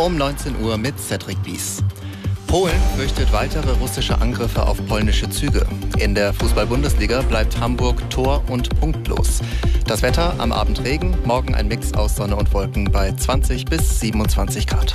Um 19 Uhr mit Cedric Bies. Polen fürchtet weitere russische Angriffe auf polnische Züge. In der Fußball-Bundesliga bleibt Hamburg tor- und punktlos. Das Wetter: am Abend Regen, morgen ein Mix aus Sonne und Wolken bei 20 bis 27 Grad.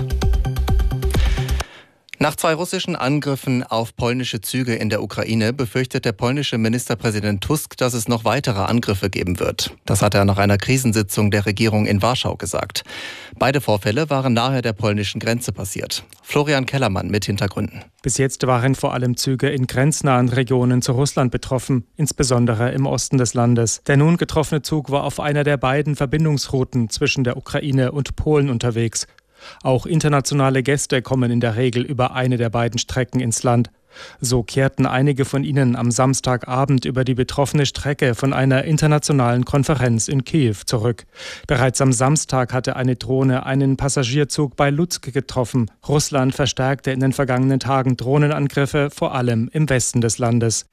Nach 2 russischen Angriffen auf polnische Züge in der Ukraine befürchtet der polnische Ministerpräsident Tusk, dass es noch weitere Angriffe geben wird. Das hat er nach einer Krisensitzung der Regierung in Warschau gesagt. Beide Vorfälle waren nahe der polnischen Grenze passiert. Florian Kellermann mit Hintergründen. Bis jetzt waren vor allem Züge in grenznahen Regionen zu Russland betroffen, insbesondere im Osten des Landes. Der nun getroffene Zug war auf einer der beiden Verbindungsrouten zwischen der Ukraine und Polen unterwegs. Auch internationale Gäste kommen in der Regel über eine der beiden Strecken ins Land. So kehrten einige von ihnen am Samstagabend über die betroffene Strecke von einer internationalen Konferenz in Kiew zurück. Bereits am Samstag hatte eine Drohne einen Passagierzug bei Lutsk getroffen. Russland verstärkte in den vergangenen Tagen Drohnenangriffe, vor allem im Westen des Landes.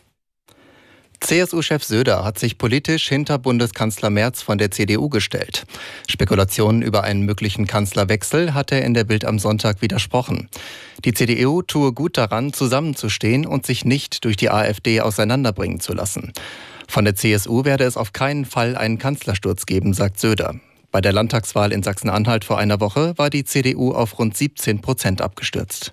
CSU-Chef Söder hat sich politisch hinter Bundeskanzler Merz von der CDU gestellt. Spekulationen über einen möglichen Kanzlerwechsel hat er in der Bild am Sonntag widersprochen. Die CDU tue gut daran, zusammenzustehen und sich nicht durch die AfD auseinanderbringen zu lassen. Von der CSU werde es auf keinen Fall einen Kanzlersturz geben, sagt Söder. Bei der Landtagswahl in Sachsen-Anhalt vor einer Woche war die CDU auf rund 17% abgestürzt.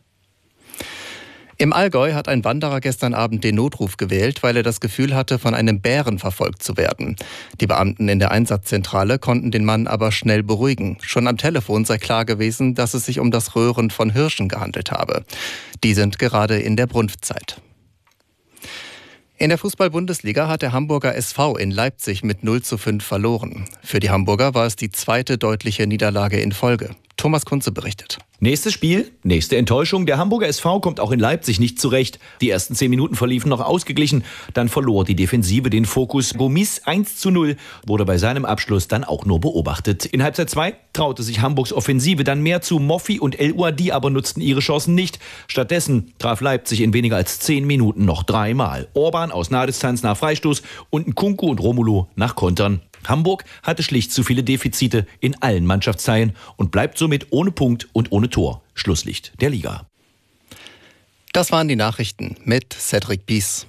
Im Allgäu hat ein Wanderer gestern Abend den Notruf gewählt, weil er das Gefühl hatte, von einem Bären verfolgt zu werden. Die Beamten in der Einsatzzentrale konnten den Mann aber schnell beruhigen. Schon am Telefon sei klar gewesen, dass es sich um das Röhren von Hirschen gehandelt habe. Die sind gerade in der Brunftzeit. In der Fußball-Bundesliga hat der Hamburger SV in Leipzig mit 0:5 verloren. Für die Hamburger war es die zweite deutliche Niederlage in Folge. Thomas Kunze berichtet. Nächstes Spiel, nächste Enttäuschung. Der Hamburger SV kommt auch in Leipzig nicht zurecht. Die ersten 10 Minuten verliefen noch ausgeglichen. Dann verlor die Defensive den Fokus. Gomis 1:0 wurde bei seinem Abschluss dann auch nur beobachtet. In Halbzeit 2 traute sich Hamburgs Offensive dann mehr zu. Moffi und El Ouadi aber nutzten ihre Chancen nicht. Stattdessen traf Leipzig in weniger als 10 Minuten noch 3-mal. Orban aus Nahdistanz nach Freistoß und Nkunku und Romulo nach Kontern. Hamburg hatte schlicht zu viele Defizite in allen Mannschaftsteilen und bleibt somit ohne Punkt und ohne Tor. Schlusslicht der Liga. Das waren die Nachrichten mit Cedric Bies.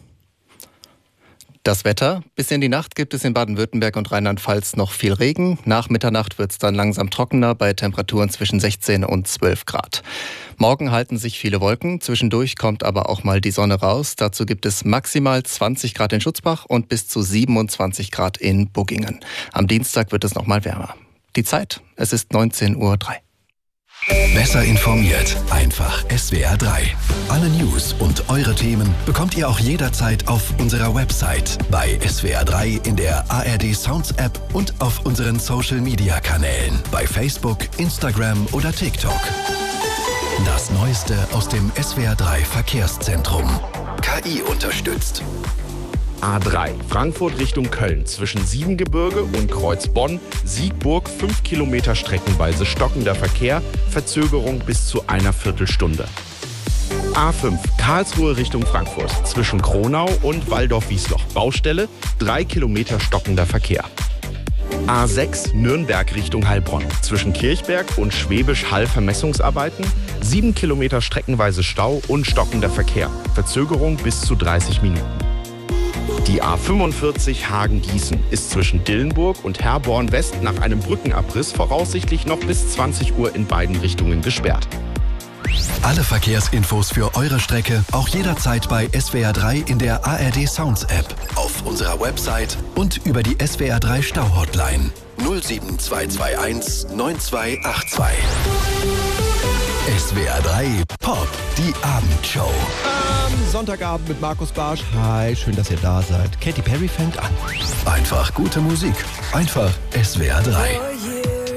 Das Wetter: bis in die Nacht gibt es in Baden-Württemberg und Rheinland-Pfalz noch viel Regen. Nach Mitternacht wird es dann langsam trockener bei Temperaturen zwischen 16 und 12 Grad. Morgen halten sich viele Wolken, zwischendurch kommt aber auch mal die Sonne raus. Dazu gibt es maximal 20 Grad in Schutzbach und bis zu 27 Grad in Buggingen. Am Dienstag wird es noch mal wärmer. Die Zeit: es ist 19:03 Uhr. Besser informiert, einfach SWR 3. Alle News und eure Themen bekommt ihr auch jederzeit auf unserer Website, bei SWR 3 in der ARD Sounds App und auf unseren Social Media Kanälen, bei Facebook, Instagram oder TikTok. Das Neueste aus dem SWR 3 Verkehrszentrum. KI unterstützt. A3, Frankfurt Richtung Köln, zwischen Siebengebirge und Kreuzbonn, Siegburg, 5 Kilometer streckenweise stockender Verkehr, Verzögerung bis zu einer Viertelstunde. A5, Karlsruhe Richtung Frankfurt, zwischen Kronau und Waldorf-Wiesloch, Baustelle, 3 Kilometer stockender Verkehr. A6, Nürnberg Richtung Heilbronn, zwischen Kirchberg und Schwäbisch Hall Vermessungsarbeiten, 7 Kilometer streckenweise Stau und stockender Verkehr, Verzögerung bis zu 30 Minuten. Die A45 Hagen-Gießen ist zwischen Dillenburg und Herborn West nach einem Brückenabriss voraussichtlich noch bis 20 Uhr in beiden Richtungen gesperrt. Alle Verkehrsinfos für eure Strecke auch jederzeit bei SWR 3 in der ARD Sounds App, auf unserer Website und über die SWR 3 Stau-Hotline 07221 9282. SWR 3 Pop, die Abendshow. Sonntagabend mit Markus Barsch. Hi, schön, dass ihr da seid. Katy Perry fängt an. Einfach gute Musik. Einfach SWR 3.